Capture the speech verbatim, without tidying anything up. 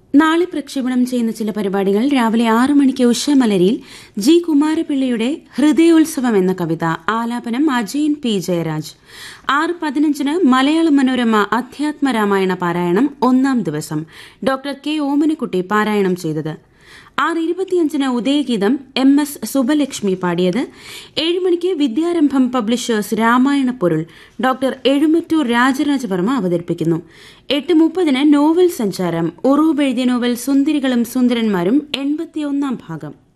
നാളെ പ്രക്ഷേപണം ചെയ്യുന്ന ചില പരിപാടികൾ രാവിലെ ആറു മണിക്ക് ഉഷമലരിയിൽ ജി കുമാരപിള്ളയുടെ ഹൃദയോത്സവം എന്ന കവിത ആലാപനം അജയൻ പി ജയരാജ്. ആറ് പതിനഞ്ചിന് മലയാള മനോരമ അധ്യാത്മരാമായണ പാരായണം ഒന്നാം ദിവസം ഡോക്ടർ കെ ഓമനക്കുട്ടി പാരായണം ചെയ്തത്. ആറ് ഇരുപത്തിയഞ്ചിന് ഉദയഗീതം എം എസ് സുബലക്ഷ്മി പാടിയത്. ഏഴ് മണിക്ക് വിദ്യാരംഭം പബ്ലിഷേഴ്സ് രാമായണ പൊരുൾ ഡോക്ടർ എഴുമറ്റൂർ രാജരാജവർമ്മ അവതരിപ്പിക്കുന്നു. എട്ട് മുപ്പതിന് നോവൽ സഞ്ചാരം ഉറൂബ് എഴുതിയ നോവൽ സുന്ദരികളും സുന്ദരന്മാരും എൺപത്തിയൊന്നാം ഭാഗം.